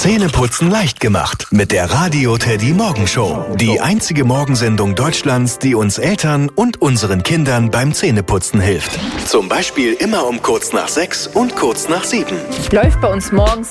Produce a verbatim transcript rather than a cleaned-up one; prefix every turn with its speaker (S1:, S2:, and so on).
S1: Zähneputzen leicht gemacht mit der Radio Teddy Morgenshow. Die einzige Morgensendung Deutschlands, die uns Eltern und unseren Kindern beim Zähneputzen hilft. Zum Beispiel immer um kurz nach sechs und kurz nach sieben.
S2: Läuft bei uns morgens